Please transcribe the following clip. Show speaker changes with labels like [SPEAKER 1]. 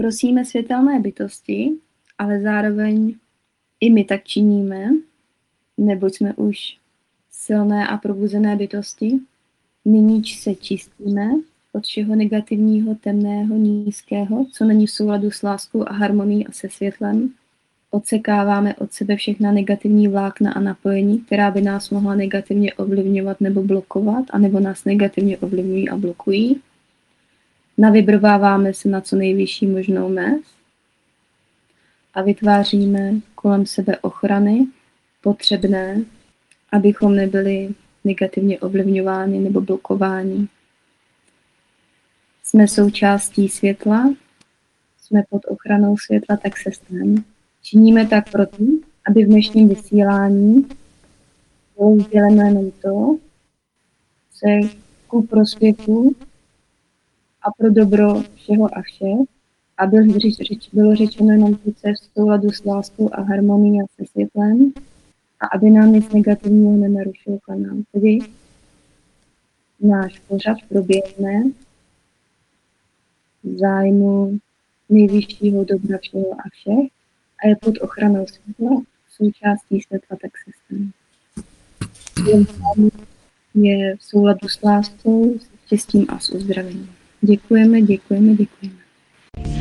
[SPEAKER 1] prosíme světelné bytosti, ale zároveň i my tak činíme, neboť jsme už silné a probuzené bytosti. Nyní se čistíme od všeho negativního, temného, nízkého, co není v souladu s láskou a harmonií a se světlem. Odsekáváme od sebe všechna negativní vlákna a napojení, která by nás mohla negativně ovlivňovat nebo blokovat, anebo nás negativně ovlivňují a blokují. Navibrováváme se na co nejvyšší možnou mez a vytváříme kolem sebe ochrany potřebné, abychom nebyli negativně ovlivňováni nebo blokováni. Jsme součástí světla, jsme pod ochranou světla, tak se staneme. Činíme tak proto, aby v dnešním vysílání bylo sděleno jenom to, co je ku prospěchu a pro dobro všeho a všech, a bylo řečeno jenom to, co je v souladu s láskou a harmonií a se světlem, a aby nám nic negativního nenarušilo kanál. Tedy náš pořad proběhne v zájmu nejvyššího dobra všeho a všech a je pod ochranou světla, součástí světla, tak se stane. Je v souladu s láskou, s štěstím a s uzdravením. Děkujeme, děkujeme, děkujeme.